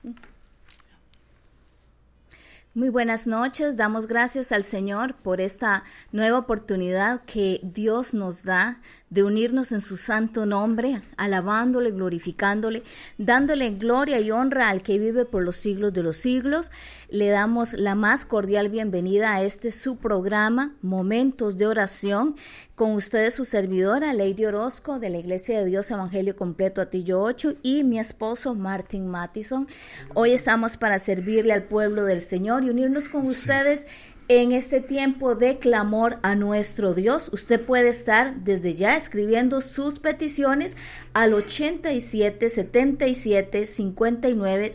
Muy buenas noches, damos gracias al Señor por esta nueva oportunidad que Dios nos da de unirnos en su santo nombre, alabándole, glorificándole, dándole gloria y honra al que vive por los siglos de los siglos. Le damos la más cordial bienvenida a su programa, Momentos de Oración, con ustedes su servidora, Lady Orozco, de la Iglesia de Dios Evangelio Completo Atillo 8, y mi esposo, Martin Mattison. Hoy estamos para servirle al pueblo del Señor y unirnos con ustedes en este tiempo de clamor a nuestro Dios. Usted puede estar desde ya escribiendo sus peticiones al 87 77 59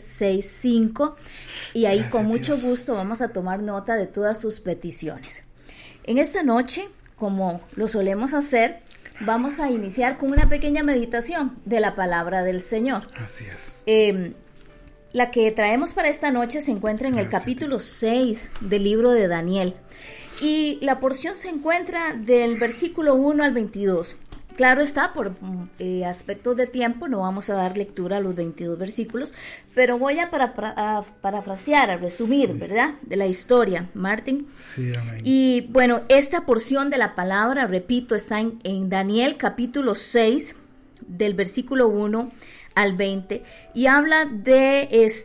65 y ahí con mucho gusto vamos a tomar nota de todas sus peticiones. En esta noche, como lo solemos hacer, vamos a iniciar con una pequeña meditación de la palabra del Señor. Así es. La que traemos para esta noche se encuentra en el capítulo 6 del libro de Daniel y la porción se encuentra del versículo 1 al 22. Claro está, por aspectos de tiempo no vamos a dar lectura a los 22 versículos, pero voy a parafrasear, a resumir, ¿verdad? De la historia, Martin. Sí, amén. Y bueno, esta porción de la palabra, repito, está en Daniel capítulo 6 del versículo 1 al 20 y habla de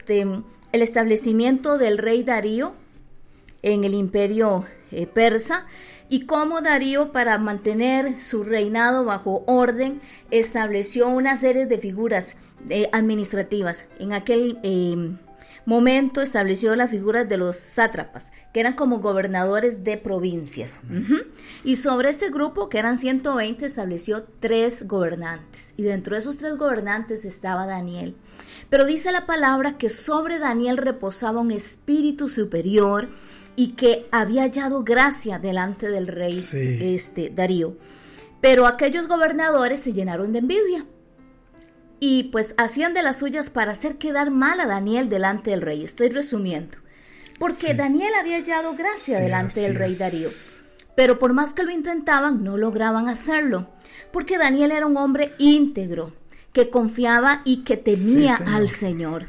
el establecimiento del rey Darío en el imperio persa y cómo Darío, para mantener su reinado bajo orden, estableció una serie de figuras administrativas. En aquel momento estableció las figuras de los sátrapas, que eran como gobernadores de provincias. Y sobre ese grupo, que eran 120, estableció 3 gobernantes. Y dentro de esos 3 gobernantes estaba Daniel. Pero dice la palabra que sobre Daniel reposaba un espíritu superior y que había hallado gracia delante del rey Darío. Pero aquellos gobernadores se llenaron de envidia y pues hacían de las suyas para hacer quedar mal a Daniel delante del rey. Estoy resumiendo, porque Daniel había hallado gracia delante del rey Darío, pero por más que lo intentaban, no lograban hacerlo, porque Daniel era un hombre íntegro, que confiaba y que temía al Señor.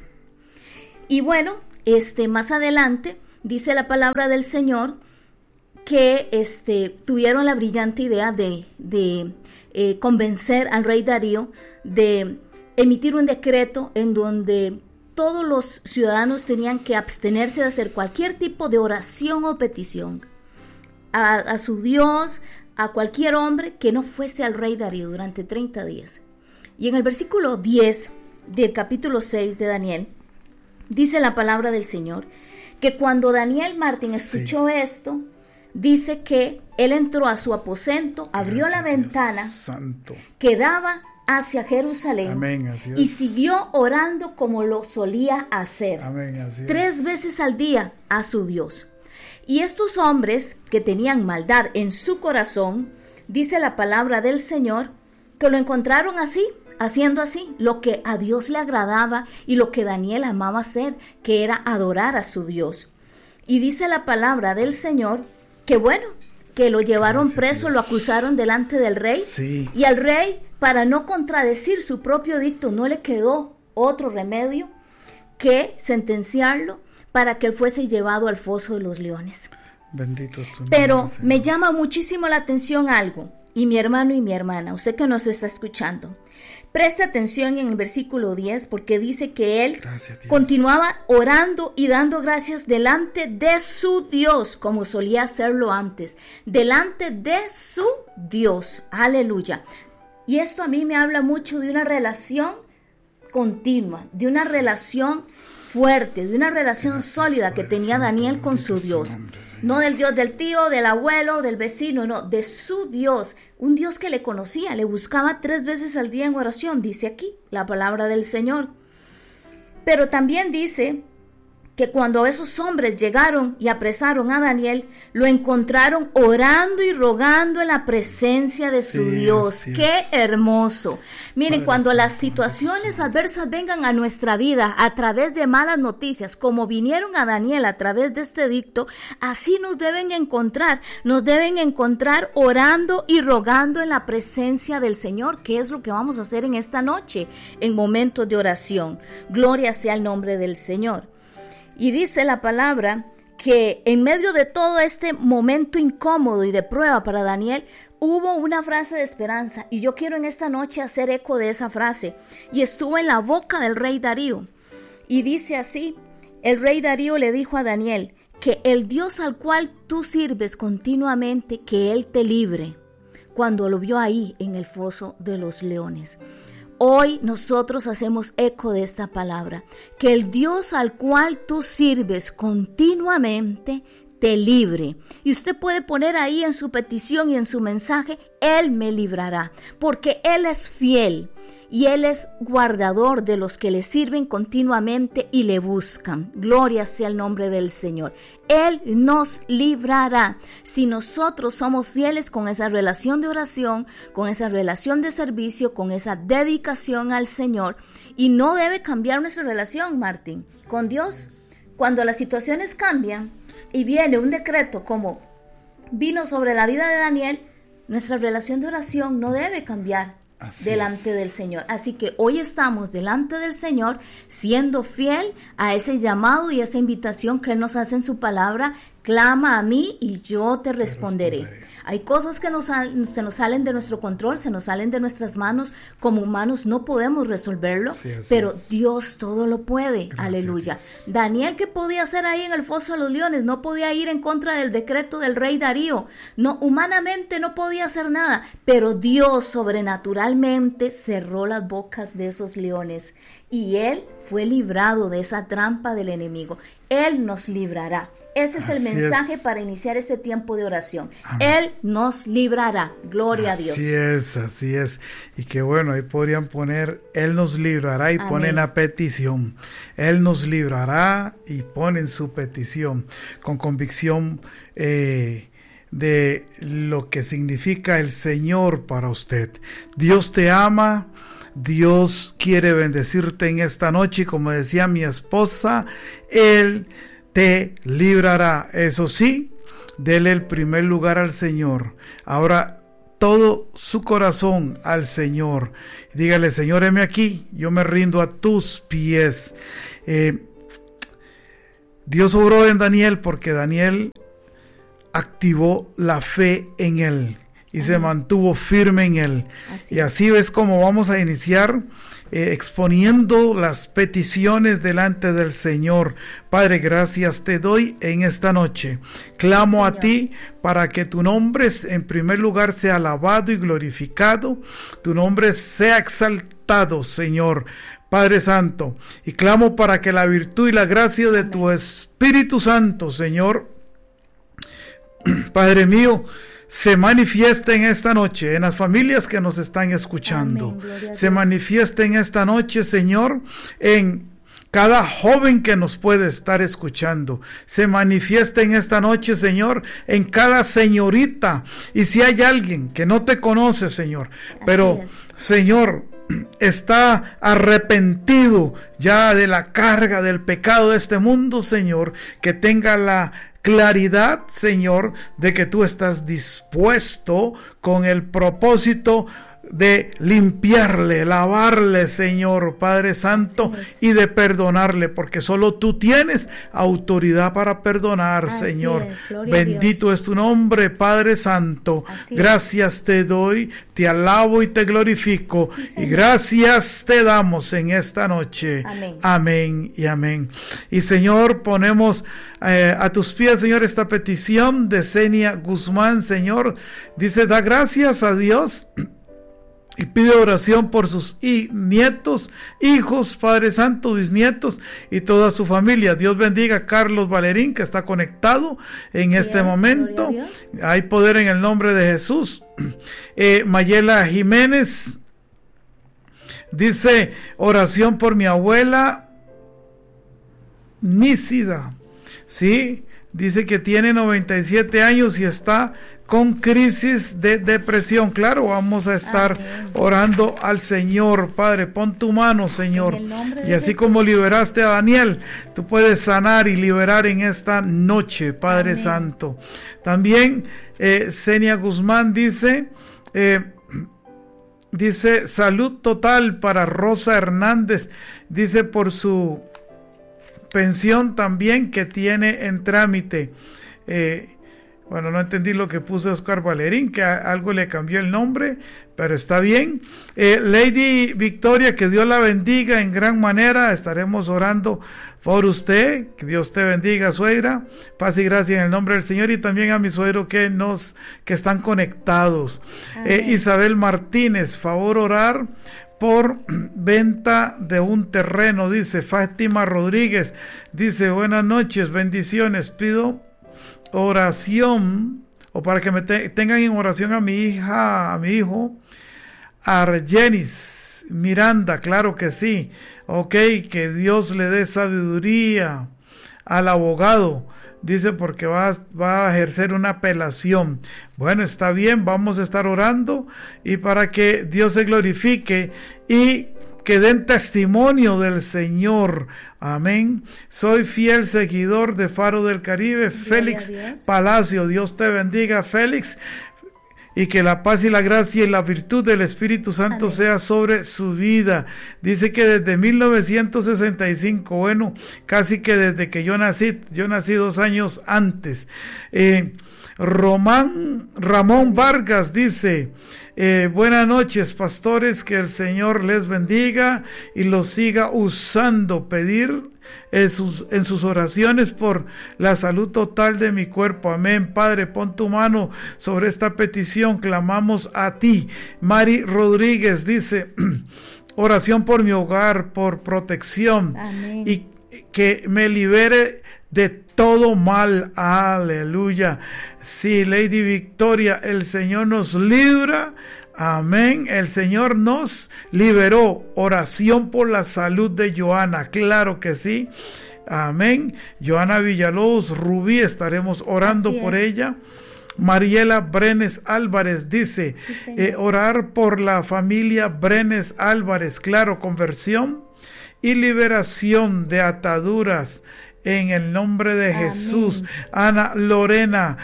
Y bueno, más adelante dice la palabra del Señor que tuvieron la brillante idea de convencer al rey Darío de emitir un decreto en donde todos los ciudadanos tenían que abstenerse de hacer cualquier tipo de oración o petición a su Dios, a cualquier hombre que no fuese al rey Darío durante 30 días. Y en el versículo 10 del capítulo 6 de Daniel, dice la palabra del Señor que cuando Daniel Martín escuchó esto, dice que él entró a su aposento, abrió la ventana que daba hacia Jerusalén. Amén, así es. Y siguió orando como lo solía hacer. Amén, así es. 3 veces al día a su Dios. Y estos hombres que tenían maldad en su corazón, dice la palabra del Señor, que lo encontraron así, haciendo así lo que a Dios le agradaba y lo que Daniel amaba hacer, que era adorar a su Dios. Y dice la palabra del Señor que bueno, que lo llevaron preso, lo acusaron delante del rey, y al rey, para no contradecir su propio dicto, no le quedó otro remedio que sentenciarlo para que él fuese llevado al foso de los leones. Bendito es tu nombre, Pero Señor. me llama muchísimo la atención algo, y mi hermano y mi hermana, usted que nos está escuchando, preste atención en el versículo 10, porque dice que él continuaba orando y dando gracias delante de su Dios, como solía hacerlo antes, delante de su Dios. Aleluya. Y esto a mí me habla mucho de una relación continua, de una relación fuerte, de una relación sólida que tenía Daniel con su Dios. No del Dios del tío, del abuelo, del vecino, no, de su Dios. Un Dios que le conocía, le buscaba 3 veces al día en oración, dice aquí la palabra del Señor. Pero también dice que cuando esos hombres llegaron y apresaron a Daniel, lo encontraron orando y rogando en la presencia de su Dios. ¡Qué hermoso! Miren, Padre cuando Santo, las situaciones adversas vengan a nuestra vida a través de malas noticias, como vinieron a Daniel a través de este edicto, así nos deben encontrar orando y rogando en la presencia del Señor, que es lo que vamos a hacer en esta noche, en momentos de oración. Gloria sea el nombre del Señor. Y dice la palabra que en medio de todo este momento incómodo y de prueba para Daniel, hubo una frase de esperanza, y yo quiero en esta noche hacer eco de esa frase, y estuvo en la boca del rey Darío, y dice así: el rey Darío le dijo a Daniel, que el Dios al cual tú sirves continuamente, que Él te libre, cuando lo vio ahí en el foso de los leones. Hoy nosotros hacemos eco de esta palabra, que el Dios al cual tú sirves continuamente te libre. Y usted puede poner ahí en su petición y en su mensaje: Él me librará, porque Él es fiel y Él es guardador de los que le sirven continuamente y le buscan. Gloria sea el nombre del Señor. Él nos librará si nosotros somos fieles con esa relación de oración, con esa relación de servicio, con esa dedicación al Señor. Y no debe cambiar nuestra relación, Martín, con Dios. Cuando las situaciones cambian y viene un decreto como vino sobre la vida de Daniel, nuestra relación de oración no debe cambiar delante del Señor. Así que hoy estamos delante del Señor siendo fiel a ese llamado y esa invitación que Él nos hace en su palabra: clama a mí y yo te responderé. Hay cosas que se nos salen de nuestro control, se nos salen de nuestras manos. Como humanos no podemos resolverlo, pero Dios todo lo puede. Gracias. Aleluya. Daniel, ¿qué podía hacer ahí en el foso de los leones? No podía ir en contra del decreto del rey Darío. No, humanamente no podía hacer nada, pero Dios sobrenaturalmente cerró las bocas de esos leones y Él fue librado de esa trampa del enemigo. Él nos librará. Ese es el mensaje para iniciar este tiempo de oración. Amén. Él nos librará. Gloria a Dios. Así es. Y que bueno, ahí podrían poner: Él nos librará, y Amén. Ponen la petición. Él nos librará y ponen su petición con convicción de lo que significa el Señor para usted. Dios te ama. Dios quiere bendecirte en esta noche, y como decía mi esposa, Él te librará. Eso sí, dele el primer lugar al Señor. Ahora todo su corazón al Señor. Dígale: Señor, heme aquí, yo me rindo a tus pies. Dios obró en Daniel porque Daniel activó la fe en Él y se mantuvo firme en Él. Y así es como vamos a iniciar exponiendo las peticiones delante del Señor. Padre, gracias te doy en esta noche. Clamo a ti para que tu nombre en primer lugar sea alabado y glorificado. Tu nombre sea exaltado, Señor. Padre Santo, y clamo para que la virtud y la gracia de tu Espíritu Santo, Señor, Padre mío, se manifieste en esta noche en las familias que nos están escuchando. Se manifieste en esta noche, Señor, en cada joven que nos puede estar escuchando. Se manifieste en esta noche, Señor, en cada señorita. Y si hay alguien que no te conoce, Señor, pero, Señor, está arrepentido ya de la carga del pecado de este mundo, Señor, que tenga la claridad, Señor, de que tú estás dispuesto con el propósito de limpiarle, lavarle, Señor, Padre Santo, y de perdonarle, porque solo tú tienes autoridad para perdonar, Señor. Bendito es tu nombre, Padre Santo. Gracias te doy, te alabo y te glorifico, y gracias te damos en esta noche. Amén y amén. Y Señor, ponemos a tus pies, Señor, esta petición de Zenia Guzmán, Señor. Dice: da gracias a Dios y pide oración por sus nietos, hijos, Padre Santo, bisnietos y toda su familia. Dios bendiga a Carlos Valerín, que está conectado en este momento. Hay poder en el nombre de Jesús. Mayela Jiménez dice: oración por mi abuela Nícida, ¿sí? Dice que tiene 97 años y está con crisis de depresión. Claro, vamos a estar orando al Señor. Padre, pon tu mano, Señor. Y así como liberaste a Daniel, tú puedes sanar y liberar en esta noche, Padre Santo. También Senia Guzmán dice salud total para Rosa Hernández. Dice por su pensión también que tiene en trámite. Bueno, no entendí lo que puso Oscar Valerín, que algo le cambió el nombre, pero está bien. Lady Victoria, que Dios la bendiga en gran manera. Estaremos orando por usted. Que Dios te bendiga, suegra. Paz y gracia en el nombre del Señor, y también a mi suegro que están conectados. Isabel Martínez, favor orar por venta de un terreno, dice Fátima Rodríguez. Dice, buenas noches, bendiciones, pido oración, o para que me tengan en oración a mi hija, a mi hijo Argenis Miranda. Claro que sí. Ok, que Dios le dé sabiduría al abogado, dice, porque va a ejercer una apelación. Bueno, está bien, vamos a estar orando y para que Dios se glorifique y que den testimonio del Señor. Amén. Soy fiel seguidor de Faro del Caribe, Félix Palacio. Dios te bendiga, Félix, y que la paz y la gracia y la virtud del Espíritu Santo sea sobre su vida. Dice que desde 1965, bueno, casi que desde que yo nací 2 años antes. Ramón Vargas dice, buenas noches, pastores, que el Señor les bendiga y los siga usando. Pedir en sus oraciones por la salud total de mi cuerpo. Amén. Padre, pon tu mano sobre esta petición, clamamos a ti. Mari Rodríguez dice, oración por mi hogar, por protección. Amén. Y que me libere de todo mal. Aleluya. Sí, Lady Victoria, el Señor nos libra. Amén. El Señor nos liberó. Oración por la salud de Joana. Claro que sí. Amén. Joana Villalobos, Rubí, estaremos orando por ella. Mariela Brenes Álvarez dice, orar por la familia Brenes Álvarez. Claro, conversión y liberación de ataduras en el nombre de Jesús. Ana Lorena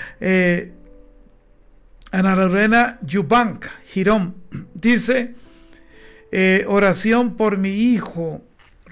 Yubank Girón dice, oración por mi hijo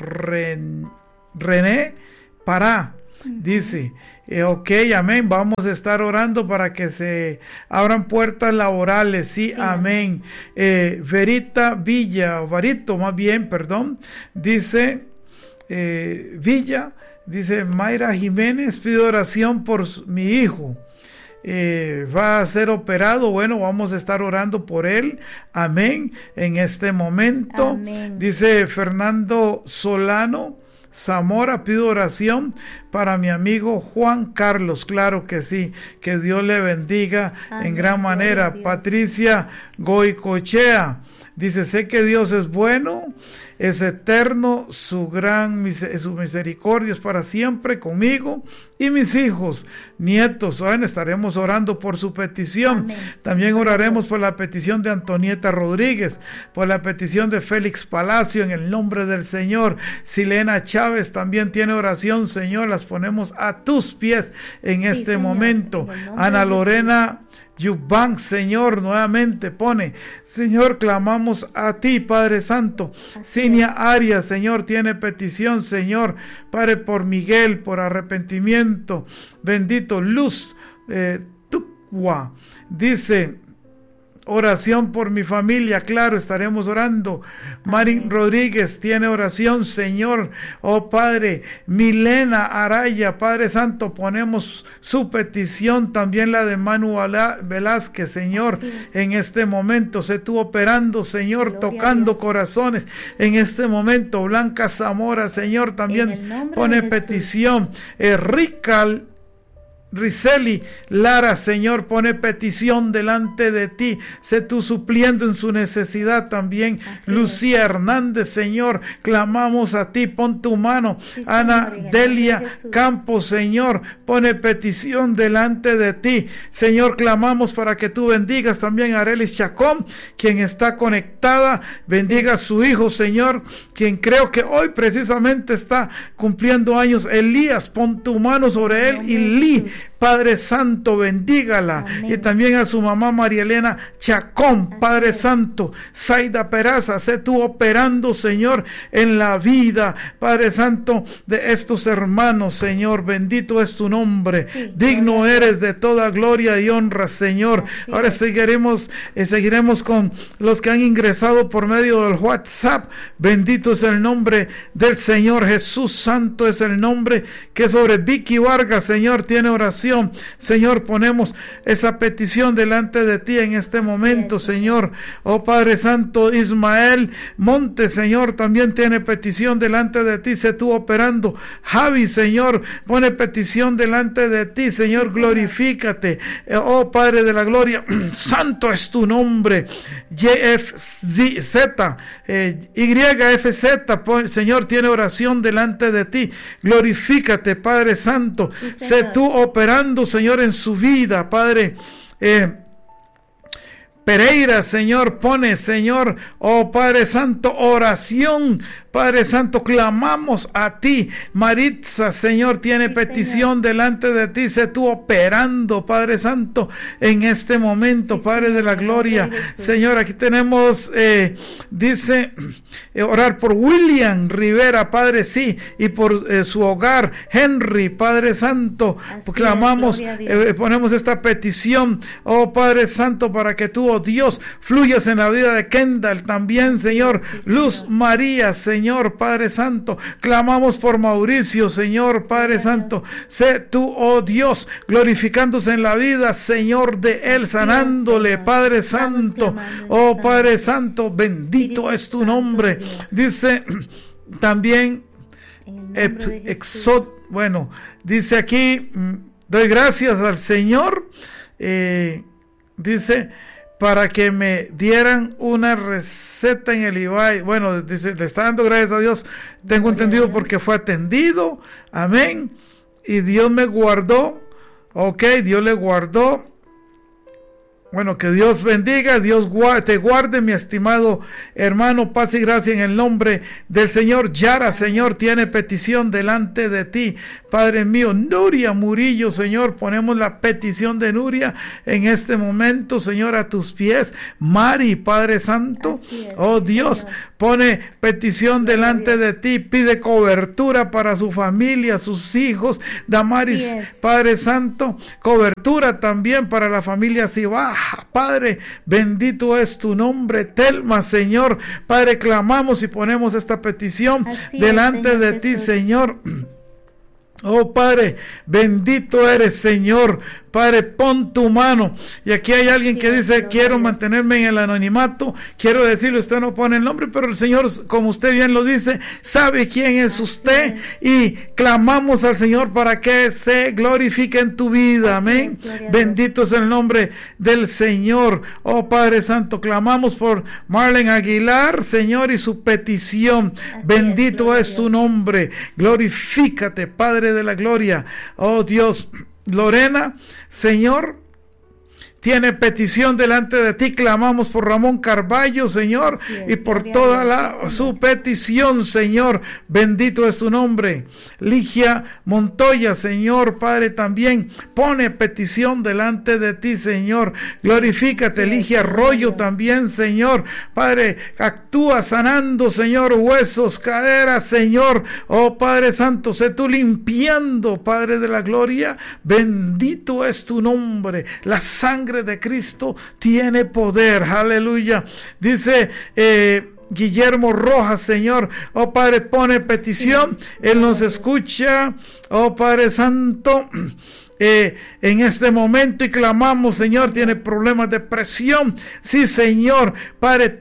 René Pará. Dice, ok, amén, vamos a estar orando para que se abran puertas laborales, sí. Amén. Varito más bien, perdón, dice Villa, dice Mayra Jiménez, pido oración por mi hijo. Va a ser operado. Bueno, vamos a estar orando por él. Amén. En este momento. Amén. Dice Fernando Solano Zamora, pido oración para mi amigo Juan Carlos. Claro que sí, que Dios le bendiga. Amén. En gran manera. Patricia Goicochea dice, sé que Dios es bueno, es eterno, su misericordia es para siempre conmigo y mis hijos, nietos. Bueno, estaremos orando por su petición. Amén. También oraremos por la petición de Antonieta Rodríguez, por la petición de Félix Palacio, en el nombre del Señor. Silena Chávez también tiene oración, Señor, las ponemos a tus pies en este Señor, momento. Ana Lorena Yubank, Señor, nuevamente pone, Señor, clamamos a ti, Padre Santo. Cinia Arias, Señor, tiene petición, Señor, Padre, por Miguel, por arrepentimiento. Bendito. Luz Tucua dice, oración por mi familia. Claro, estaremos orando. Marín Rodríguez tiene oración, Señor. Oh Padre. Milena Araya, Padre Santo, ponemos su petición, también la de Manu Velázquez, Señor. En este momento se estuvo operando, Señor, gloria, tocando corazones. En este momento Blanca Zamora, Señor, también pone petición. Riseli Lara, Señor, pone petición delante de ti. Sé tú supliendo en su necesidad también. Así Lucía Hernández, Señor, clamamos a ti, pon tu mano. Sí, Ana Señor, Delia Campos, Señor, pone petición delante de ti. Señor, clamamos para que tú bendigas también a Arelis Chacón, quien está conectada. Bendiga a su hijo, Señor, quien creo que hoy precisamente está cumpliendo años. Elías, pon tu mano sobre él. Y Lee, Padre Santo, bendígala. Amén. Y también a su mamá María Elena Chacón, Padre Santo. Zaida Peraza, sé tú operando, Señor, en la vida, Padre Santo, de estos hermanos, Señor. Bendito es tu nombre. Sí, digno eres de toda gloria y honra, Señor. Así ahora seguiremos con los que han ingresado por medio del WhatsApp. Bendito es el nombre del Señor. Jesús Santo es el nombre que sobre Vicky Vargas, Señor, tiene oración. Señor, ponemos esa petición delante de ti en este momento, Señor. Oh Padre Santo, Ismael Montes, Señor, también tiene petición delante de ti. Sé tú operando. Javi, Señor, pone petición delante de ti, Señor. Glorifícate, oh Padre de la gloria. Santo es tu nombre. YFZ, Señor, tiene oración delante de ti. Glorifícate, Padre Santo. Sé tú operando, Señor, en su vida, Padre. Pereira, Señor, pone, Señor, oh Padre Santo, oración. Padre Santo, clamamos a ti. Maritza, Señor, tiene petición delante de ti. Sé tú operando, Padre Santo, en este momento, Padre Señor, de la gloria. Señor, aquí tenemos, dice, orar por William Rivera, Padre, sí, y por su hogar, Henry, Padre Santo. Clamamos, ponemos esta petición, oh Padre Santo, para que tú, oh Dios, fluyas en la vida de Kendall también, Señor. Luz María, Señor, Padre Santo, clamamos por Mauricio, Señor, Padre Santo, sé tú, oh Dios, glorificándose en la vida, Señor, de él, sanándole, Padre Santo, oh Padre Santo, bendito es tu nombre. Dice también bueno, dice aquí, doy gracias al Señor, dice, para que me dieran una receta en el IBAI. Bueno, dice, le está dando gracias a Dios. Tengo entendido porque fue atendido. Amén. Y Dios me guardó. Ok, Dios le guardó. Bueno, que Dios bendiga, Dios te guarde, mi estimado hermano, paz y gracia en el nombre del Señor. Yara, Señor, tiene petición delante de ti, Padre mío. Nuria Murillo, Señor, ponemos la petición de Nuria en este momento, Señor, a tus pies. Mari, Padre Santo, oh Dios, Señor, pone petición delante de ti, pide cobertura para su familia, sus hijos. Damaris, Padre Santo, cobertura también para la familia Sibaja. Padre, bendito es tu nombre. Telma, Señor, Padre, clamamos y ponemos esta petición delante de ti, Señor. Oh Padre, bendito eres, Señor. Padre, pon tu mano. Y aquí hay alguien que dice, quiero mantenerme en el anonimato. Quiero decirle, usted no pone el nombre, pero el Señor, como usted bien lo dice, sabe quién es usted. Y clamamos al Señor para que se glorifique en tu vida. Amén. Bendito es el nombre del Señor. Oh Padre Santo, clamamos por Marlene Aguilar, Señor, y su petición. Bendito es tu nombre. Glorifícate, Padre de la gloria. Oh Dios. Lorena, Señor, tiene petición delante de ti. Clamamos por Ramón Carballo, Señor, y por toda su petición, Señor. Bendito es tu nombre. Ligia Montoya, Señor, Padre, también pone petición delante de ti, Señor. Glorifícate. Ligia Arroyo también, Señor. Padre, actúa sanando, Señor, huesos, caderas, Señor. Oh Padre Santo, sé tú limpiando, Padre de la gloria. Bendito es tu nombre. La sangre de Cristo tiene poder. Aleluya. Dice Guillermo Rojas, Señor, oh Padre, pone petición. Él nos escucha, oh Padre Santo, en este momento, y clamamos, Señor, tiene problemas de presión. Sí, Señor, Padre,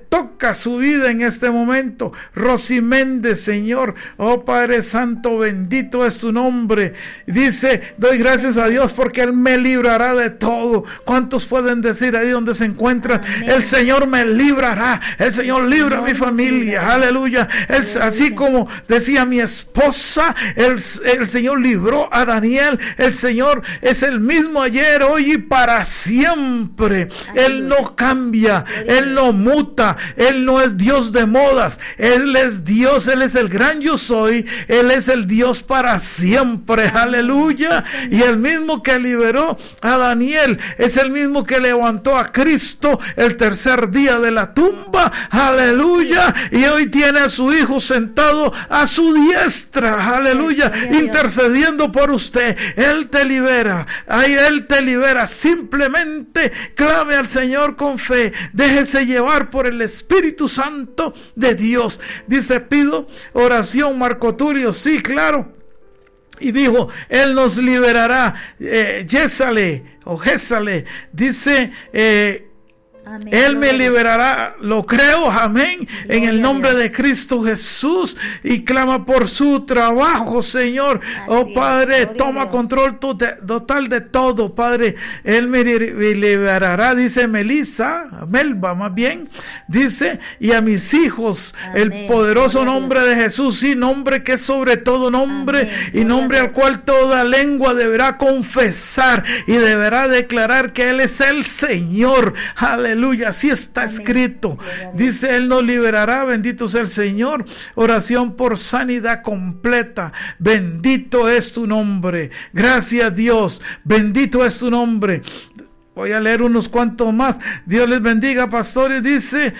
toca su vida en este momento. Rosy Méndez, Señor, oh Padre Santo, bendito es tu nombre. Dice, doy gracias a Dios porque Él me librará de todo. ¿Cuántos pueden decir ahí donde se encuentran? Amén. El Señor me librará, el Señor libra a mi familia, aleluya. Así como decía mi esposa, el Señor libró a Daniel. El Señor es el mismo ayer, hoy y para siempre. Él no cambia, Él no muta, Él no es Dios de modas. Él es Dios, Él es el gran yo soy, Él es el Dios para siempre, aleluya. Y el mismo que liberó a Daniel es el mismo que levantó a Cristo el tercer día de la tumba, aleluya. Y hoy tiene a su Hijo sentado a su diestra, aleluya, intercediendo por usted. Él te libera, ahí Él te libera. Simplemente clame al Señor con fe, déjese llevar por el Espíritu Santo de Dios. Dice, pido oración, Marco Tulio, sí, claro. Y dijo, Él nos liberará. Yésale o Jésale, dice, amén. Él me liberará, lo creo, amén, en el nombre de Cristo Jesús, y clama por su trabajo, Señor. Oh Padre, toma control total de todo, Padre. Él me liberará, dice Melba más bien, dice, y a mis hijos, amén. El poderoso nombre de Jesús, sí, nombre que es sobre todo nombre, amén. Y nombre al cual toda lengua deberá confesar y deberá declarar que Él es el Señor, aleluya. Así está escrito. Dice, Él nos liberará, bendito sea el Señor. Oración por sanidad completa. Bendito es tu nombre. Gracias, Dios. Bendito es tu nombre. Voy a leer unos cuantos más. Dios les bendiga, pastores. Dice,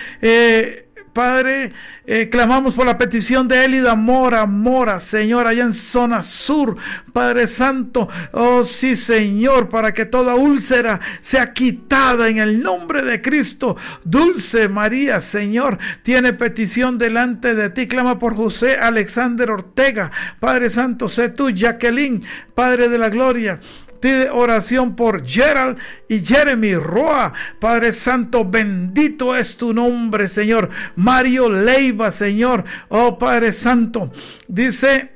Padre, clamamos por la petición de Elida Mora, Señor, allá en zona sur, Padre Santo, oh sí, Señor, para que toda úlcera sea quitada en el nombre de Cristo. Dulce María, Señor, tiene petición delante de ti, clama por José Alexander Ortega, Padre Santo, sé tú, Jacqueline, Padre de la Gloria. Pide oración por Gerald y Jeremy Roa. Padre Santo, bendito es tu nombre, Señor. Mario Leiva, Señor. Oh, Padre Santo. Dice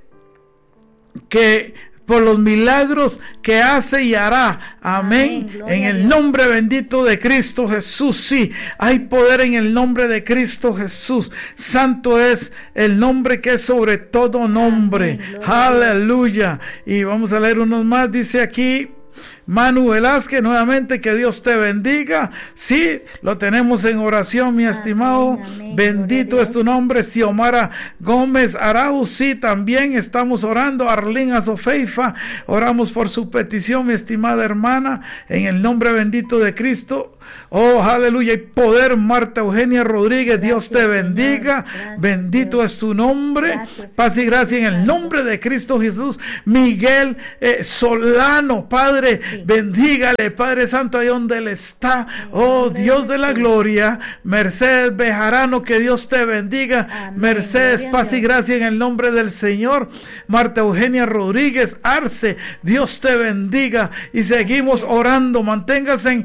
que por los milagros que hace y hará. Amén. En el nombre bendito de Cristo Jesús. Sí, hay poder en el nombre de Cristo Jesús. Santo es el nombre que es sobre todo nombre. Aleluya. Y vamos a leer unos más. Dice aquí Manu Velázquez, nuevamente, que Dios te bendiga. Sí, lo tenemos en oración, mi estimado. Amén. Bendito es tu nombre. Xiomara Gómez Arauz, sí, también estamos orando. Arlene Azofeifa, oramos por su petición, mi estimada hermana, en el nombre bendito de Cristo. Oh, aleluya, y poder. Marta Eugenia Rodríguez, gracias, Dios te bendiga. Gracias, bendito Dios. Es tu nombre. Gracias, paz y gracia en el nombre de Cristo Jesús. Miguel Solano, Padre, sí. Bendígale, Padre Santo, ahí donde Él está. Oh, Dios de la gloria. Mercedes Bejarano, que Dios te bendiga. Amén. Mercedes, paz y gracia en el nombre del Señor. Marta Eugenia Rodríguez Arce, Dios te bendiga. Y seguimos orando. Manténganse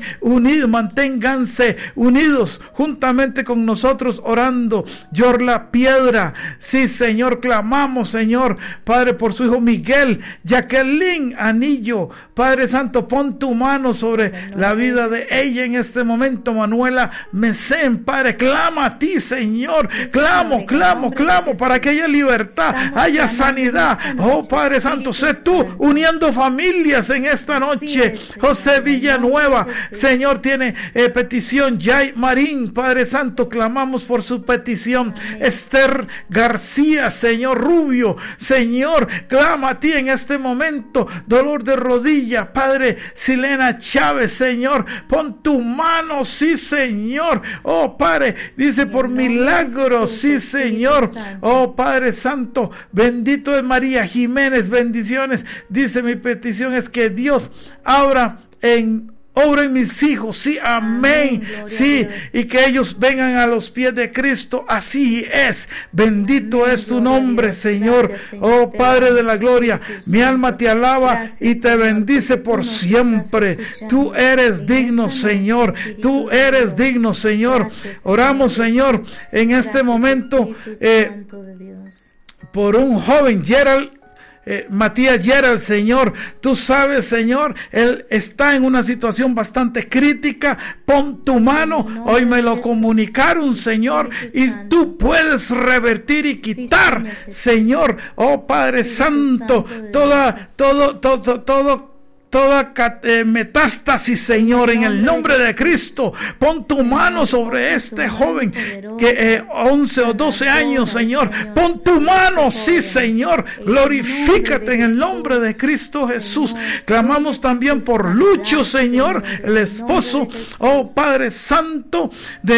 unidos juntamente con nosotros orando. Yorla Piedra, sí, Señor, clamamos, Señor, Padre, por su hijo Miguel. Jacqueline Anillo, Padre Santo, pon tu mano sobre la vida de ella en este momento. Manuela Mesén, Padre, clama a ti, Señor. Sí, clamo para que haya libertad, haya sanidad. Oh, Padre Santo, sé tú uniendo familias en esta noche. José Villanueva, Señor, tiene petición. Jay Marín, Padre Santo, clamamos por su petición. Amén. Esther García, Señor Rubio, Señor, clama a ti en este momento. Dolor de rodilla, Padre. Silena Chávez, Señor, pon tu mano, sí, Señor. Oh, Padre, dice por milagros, sí, Señor. Oh, Padre Santo, bendito es María Jiménez, bendiciones. Dice, mi petición es que Dios abra en obra en mis hijos, sí, amén, sí, y que ellos vengan a los pies de Cristo, así es, bendito es tu nombre, Señor. Oh Padre de la gloria, mi alma te alaba y te bendice por siempre. Tú eres digno, Señor, tú eres digno, Señor. Oramos, Señor, en este momento por un joven, Matías Gerald, Señor, tú sabes, Señor, él está en una situación bastante crítica. Pon tu mano, hoy me lo comunicaron, Señor, y tú puedes revertir y quitar, Señor, oh Padre Santo, toda metástasis, Señor, en el nombre de Cristo. Pon tu mano sobre este joven que 11 o 12 años, Señor. Pon tu mano, sí, Señor. Glorifícate en el nombre de Cristo Jesús. Clamamos también por Lucho, Señor, el esposo, oh Padre Santo,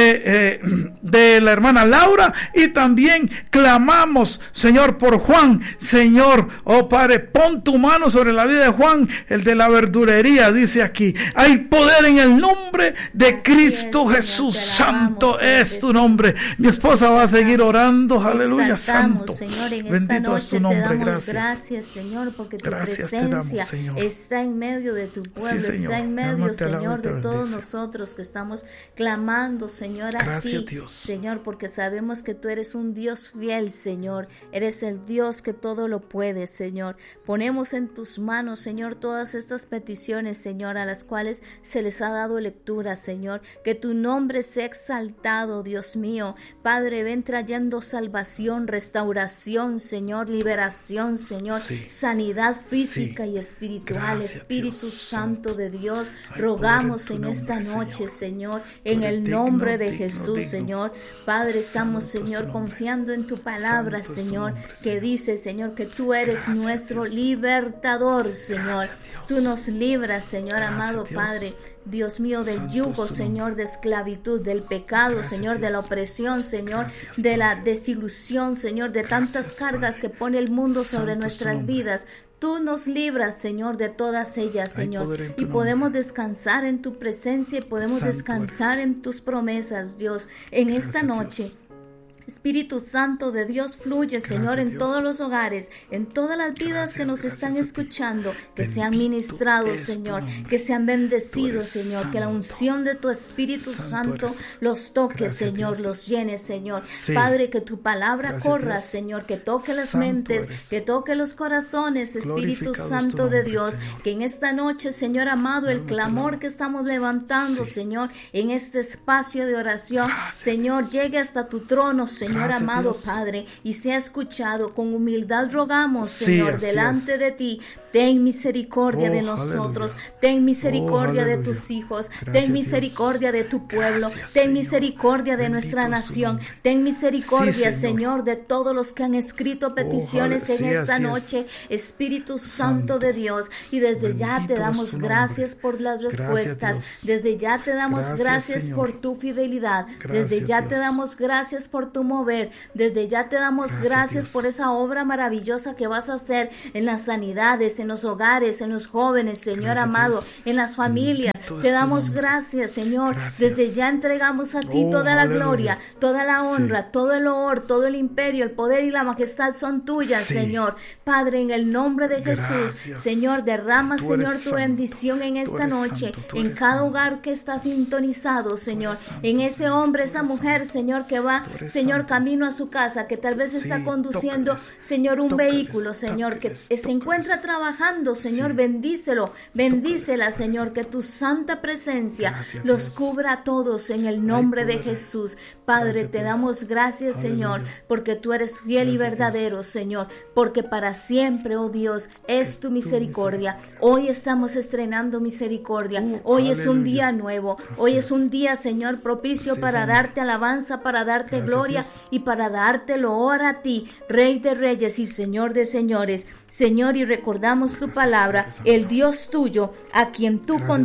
de la hermana Laura, y también clamamos, Señor, por Juan, Señor, oh Padre, pon tu mano sobre la vida de Juan, el de la verdurería, dice aquí. Hay poder en el nombre de Cristo Jesús. Santo es tu nombre. Mi esposa va a seguir orando. Aleluya, santo. Señor, en bendito esta noche es tu nombre. te damos Gracias, Señor, porque tu gracias presencia te damos, está en medio de tu pueblo, sí, está en medio, Señor, de todos bendice. nosotros que estamos clamando, Señor, a Gracias, ti, Dios. Señor, porque sabemos que tú eres un Dios fiel, Señor. Eres el Dios que todo lo puede, Señor. Ponemos en tus manos, Señor, todas estas peticiones, Señor, a las cuales se les ha dado lectura, Señor. Que tu nombre sea exaltado, Dios mío. Padre, ven trayendo salvación, restauración, Señor, liberación, Señor, sí. Sanidad física y espiritual. Gracias, Espíritu Dios Santo de Dios, Hay rogamos poder en tu esta nombre, noche, Señor, Tú en eres el digno, nombre de digno, Jesús, digno. Señor. Padre, estamos, Santo es tu Señor, nombre. confiando en tu palabra, Santo es tu Señor, nombre, que Señor. dice, Señor, que tú eres Gracias, nuestro Dios. libertador, Señor. Gracias, Dios. Tú nos libras, Señor, Gracias, amado Dios. Padre, Dios mío, del Santo yugo, es tu Señor, nombre. de esclavitud, del pecado, Gracias, Señor, de la Dios. opresión, Señor, Gracias, de la Padre. desilusión, Señor, de Gracias, tantas cargas Padre. que pone el mundo sobre Santo es tu nuestras nombre. vidas. Tú nos libras, Señor, de todas ellas, Hay Señor, poder en tu y podemos nombre. descansar en tu presencia y podemos Santo descansar en tus promesas, Dios, en esta Gracias, noche. Dios. Espíritu Santo de Dios, fluye, Señor, en Dios. todos los hogares, en todas las vidas que nos están escuchando, que sean ministrados, es tu Señor, nombre. que sean bendecidos, Tú eres Señor, que la santo. unción de tu Espíritu Santo Santo eres. los toque, Gracias, Señor, Dios. los llene, Señor. Sí. Padre, que tu palabra Gracias, corra, Dios. Señor, que toque las Santo mentes, eres. que toque los corazones, Espíritu Glorificado es tu Santo nombre, de Dios, Señor. que en esta noche, Señor amado, el Alma te clamor alaba. que estamos levantando, Sí. Señor, en este espacio de oración, Gracias, Señor, Dios. llegue hasta tu trono, Señor Gracias, amado, Dios. Padre, y sea escuchado. Con humildad rogamos, Sí, Señor, así delante es. de ti. Ten misericordia Oh, de nosotros, aleluya. ten misericordia Oh, de aleluya. tus hijos, Gracias, ten Dios. misericordia de tu pueblo, Gracias, ten Señor. misericordia de Bendito nuestra es tu nación, nombre. ten misericordia, Sí, Señor. Señor. de todos los que han escrito peticiones sí, en esta así es. noche, Espíritu Santo Santo. de Dios, y desde ya Bendito te es damos tu nombre. gracias por las Gracias, respuestas, Dios. desde ya te damos Gracias, gracias Señor. por tu fidelidad, desde Gracias, ya Dios. te damos gracias por tu mover, desde ya te damos gracias Dios. por esa obra maravillosa que vas a hacer en las sanidades, en los hogares, en los jóvenes, Señor Gracias, amado, Dios. en las familias. Bendito es Te tu damos nombre. gracias, Señor. Gracias. Desde ya entregamos a ti Oh, toda la aleluya. gloria, toda la honra, Sí. todo el honor, todo el imperio, el poder y la majestad son tuyas, Sí. Señor. Padre, en el nombre de Jesús, Gracias. Señor, derrama, Tú Señor, eres tu santo. bendición en Tú esta eres noche, santo. Tú en eres cada santo. hogar que está sintonizado, Señor, santo, en ese Señor. hombre, Tú esa eres mujer, santo. Señor, que va, Tú eres Señor, santo. camino a su casa, que tal vez está Sí, conduciendo, tócales. Señor, un Tócales, vehículo, Señor, que tócales, se tócales. encuentra trabajando, Señor, Sí. bendícelo, bendícela, Tócales, Señor, que tu santa presencia Gracias, los Dios. cubra a todos en el nombre de poder. Jesús. Padre, Gracias, te Dios. damos gracias, Señor, Aleluya. porque tú eres fiel y Gracias, verdadero, Señor, porque para siempre, oh Dios, es tu misericordia. Hoy estamos estrenando misericordia. Hoy es un aleluya. día nuevo. Así Hoy es es. un día, Señor, propicio Sí, para Señor. darte alabanza, para darte Gracias, gloria Dios. y para darte loor a ti, Rey de reyes y Señor de señores. Señor, y recordamos tu palabra, Padre Santo. el Dios tuyo, a quien tú Gracias, continuamente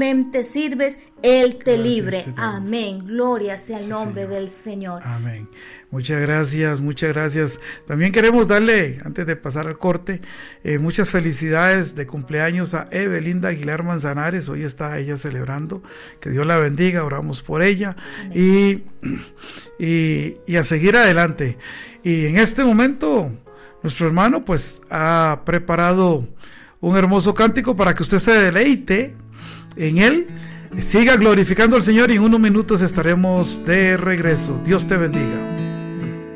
fielmente sirves, Él te Gracias libre. te damos. Amén. Gloria sea el nombre Señor. del Señor. Amén. Muchas gracias, muchas gracias. También queremos darle, antes de pasar al corte, muchas felicidades de cumpleaños a Evelinda Aguilar Manzanares. Hoy está ella celebrando. Que Dios la bendiga, oramos por ella. Y a seguir adelante. Y en este momento, nuestro hermano pues ha preparado un hermoso cántico para que usted se deleite en él. Siga glorificando al Señor y en unos minutos estaremos de regreso. Dios te bendiga.